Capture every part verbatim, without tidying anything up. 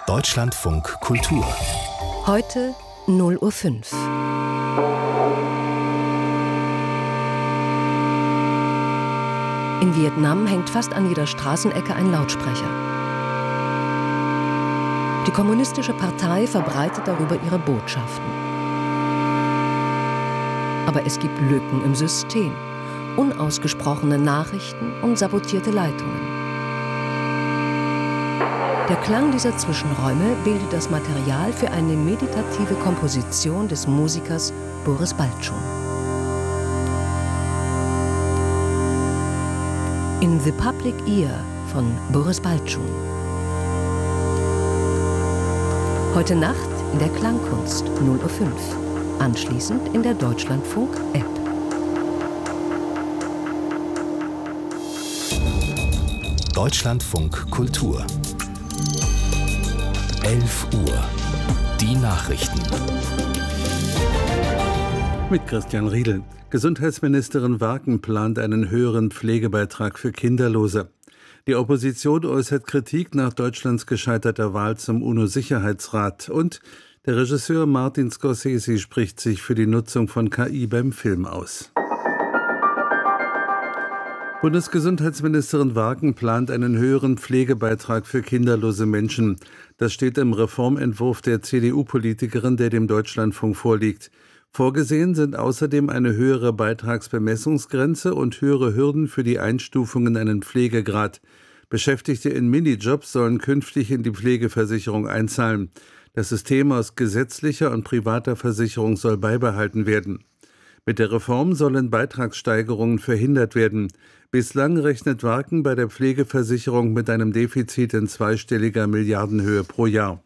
Deutschlandfunk Kultur. Heute null Uhr fünf. In Vietnam hängt fast an jeder Straßenecke ein Lautsprecher. Die Kommunistische Partei verbreitet darüber ihre Botschaften. Aber es gibt Lücken im System, unausgesprochene Nachrichten und sabotierte Leitungen. Der Klang dieser Zwischenräume bildet das Material für eine meditative Komposition des Musikers Boris Balczuń. In The Public Ear von Boris Balczuń. Heute Nacht in der Klangkunst null Uhr fünf. Anschließend in der Deutschlandfunk-App. Deutschlandfunk Kultur. elf Uhr. Die Nachrichten. Mit Christian Riedel. Gesundheitsministerin Warken plant einen höheren Pflegebeitrag für Kinderlose. Die Opposition äußert Kritik nach Deutschlands gescheiterter Wahl zum UNO-Sicherheitsrat. Und der Regisseur Martin Scorsese spricht sich für die Nutzung von K I beim Film aus. Bundesgesundheitsministerin Warken plant einen höheren Pflegebeitrag für kinderlose Menschen. Das steht im Reformentwurf der C D U-Politikerin, der dem Deutschlandfunk vorliegt. Vorgesehen sind außerdem eine höhere Beitragsbemessungsgrenze und höhere Hürden für die Einstufung in einen Pflegegrad. Beschäftigte in Minijobs sollen künftig in die Pflegeversicherung einzahlen. Das System aus gesetzlicher und privater Versicherung soll beibehalten werden. Mit der Reform sollen Beitragssteigerungen verhindert werden. Bislang rechnet Warken bei der Pflegeversicherung mit einem Defizit in zweistelliger Milliardenhöhe pro Jahr.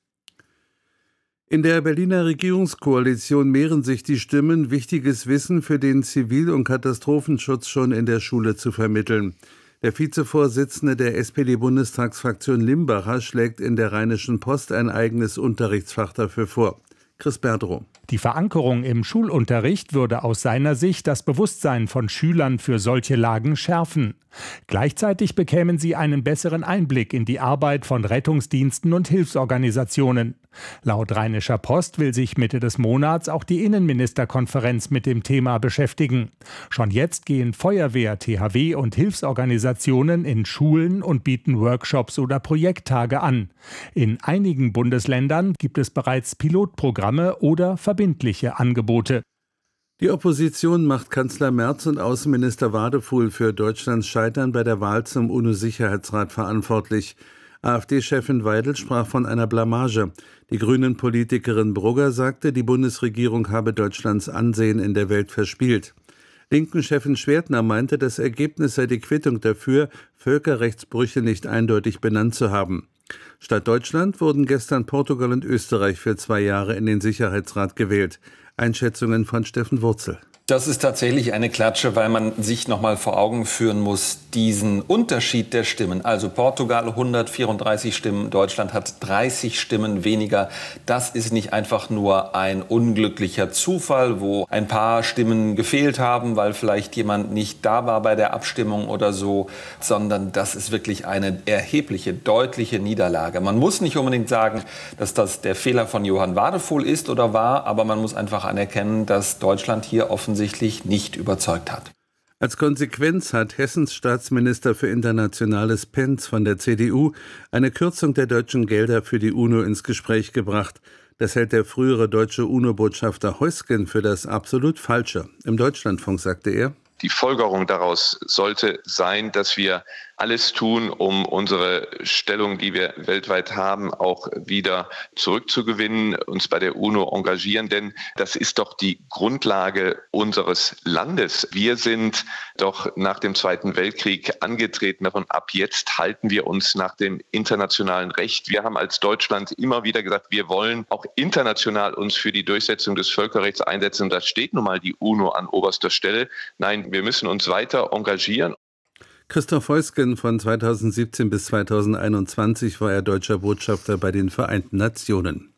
In der Berliner Regierungskoalition mehren sich die Stimmen, wichtiges Wissen für den Zivil- und Katastrophenschutz schon in der Schule zu vermitteln. Der Vizevorsitzende der S P D-Bundestagsfraktion Limbacher schlägt in der Rheinischen Post ein eigenes Unterrichtsfach dafür vor. Chris Berdrow. Die Verankerung im Schulunterricht würde aus seiner Sicht das Bewusstsein von Schülern für solche Lagen schärfen. Gleichzeitig bekämen sie einen besseren Einblick in die Arbeit von Rettungsdiensten und Hilfsorganisationen. Laut Rheinischer Post will sich Mitte des Monats auch die Innenministerkonferenz mit dem Thema beschäftigen. Schon jetzt gehen Feuerwehr, T H W und Hilfsorganisationen in Schulen und bieten Workshops oder Projekttage an. In einigen Bundesländern gibt es bereits Pilotprogramme oder verbindliche Angebote. Die Opposition macht Kanzler Merz und Außenminister Wadefuhl für Deutschlands Scheitern bei der Wahl zum UNO-Sicherheitsrat verantwortlich. AfD-Chefin Weidel sprach von einer Blamage. Die Grünen-Politikerin Brugger sagte, die Bundesregierung habe Deutschlands Ansehen in der Welt verspielt. Linken-Chefin Schwertner meinte, das Ergebnis sei die Quittung dafür, Völkerrechtsbrüche nicht eindeutig benannt zu haben. Statt Deutschland wurden gestern Portugal und Österreich für zwei Jahre in den Sicherheitsrat gewählt. Einschätzungen von Steffen Wurzel. Das ist tatsächlich eine Klatsche, weil man sich noch mal vor Augen führen muss, diesen Unterschied der Stimmen. Also Portugal hundertvierunddreißig Stimmen, Deutschland hat dreißig Stimmen weniger. Das ist nicht einfach nur ein unglücklicher Zufall, wo ein paar Stimmen gefehlt haben, weil vielleicht jemand nicht da war bei der Abstimmung oder so, sondern das ist wirklich eine erhebliche, deutliche Niederlage. Man muss nicht unbedingt sagen, dass das der Fehler von Johann Wadefuhl ist oder war, aber man muss einfach anerkennen, dass Deutschland hier offensichtlich nicht überzeugt hat. Als Konsequenz hat Hessens Staatsminister für Internationales Penz von der C D U eine Kürzung der deutschen Gelder für die UNO ins Gespräch gebracht. Das hält der frühere deutsche UNO-Botschafter Heusgen für das absolut Falsche. Im Deutschlandfunk sagte er: Die Folgerung daraus sollte sein, dass wir alles tun, um unsere Stellung, die wir weltweit haben, auch wieder zurückzugewinnen, uns bei der UNO engagieren, denn das ist doch die Grundlage unseres Landes. Wir sind doch nach dem Zweiten Weltkrieg angetreten davon, ab jetzt halten wir uns nach dem internationalen Recht. Wir haben als Deutschland immer wieder gesagt, wir wollen auch international uns für die Durchsetzung des Völkerrechts einsetzen. Und da steht nun mal die UNO an oberster Stelle. Nein, wir müssen uns weiter engagieren. Christoph Heusgen, von zweitausendsiebzehn bis zweitausendeinundzwanzig war er deutscher Botschafter bei den Vereinten Nationen.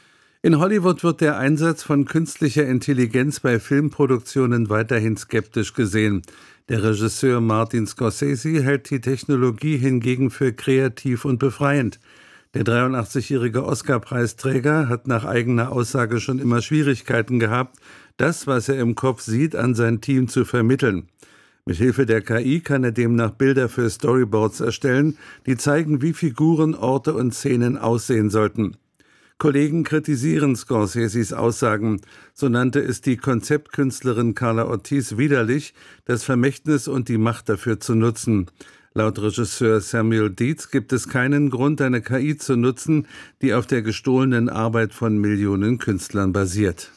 In Hollywood wird der Einsatz von künstlicher Intelligenz bei Filmproduktionen weiterhin skeptisch gesehen. Der Regisseur Martin Scorsese hält die Technologie hingegen für kreativ und befreiend. Der dreiundachtzigjährige Oscar-Preisträger hat nach eigener Aussage schon immer Schwierigkeiten gehabt, das, was er im Kopf sieht, an sein Team zu vermitteln. Mithilfe der K I kann er demnach Bilder für Storyboards erstellen, die zeigen, wie Figuren, Orte und Szenen aussehen sollten. Kollegen kritisieren Scorseses Aussagen. So nannte es die Konzeptkünstlerin Carla Ortiz widerlich, das Vermächtnis und die Macht dafür zu nutzen. Laut Regisseur Samuel Dietz gibt es keinen Grund, eine K I zu nutzen, die auf der gestohlenen Arbeit von Millionen Künstlern basiert.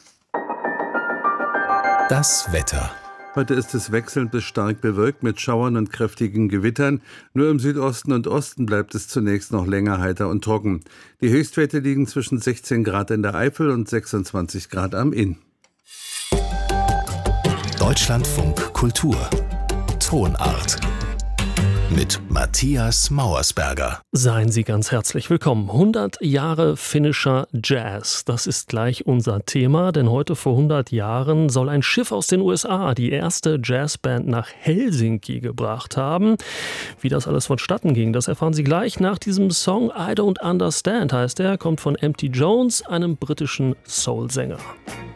Das Wetter. Heute ist es wechselnd bis stark bewölkt mit Schauern und kräftigen Gewittern. Nur im Südosten und Osten bleibt es zunächst noch länger heiter und trocken. Die Höchstwerte liegen zwischen sechzehn Grad in der Eifel und sechsundzwanzig Grad am Inn. Deutschlandfunk Kultur. Tonart. Mit Matthias Mauersberger. Seien Sie ganz herzlich willkommen. hundert Jahre finnischer Jazz. Das ist gleich unser Thema, denn heute vor hundert Jahren soll ein Schiff aus den U S A die erste Jazzband nach Helsinki gebracht haben. Wie das alles vonstatten ging, das erfahren Sie gleich nach diesem Song I Don't Understand, heißt er, kommt von M T Jones, einem britischen Soul-Sänger.